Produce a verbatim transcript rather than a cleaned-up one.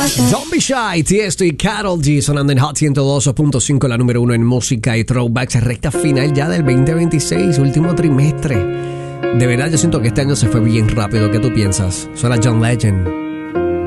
Don't Be Shy, Tiesto y Karol G sonando en Hot ciento dos punto cinco, la número uno en música y throwbacks, recta final ya del veinte veintiséis, último trimestre. De verdad yo siento que este año se fue bien rápido. ¿Qué tú piensas? Suena John Legend.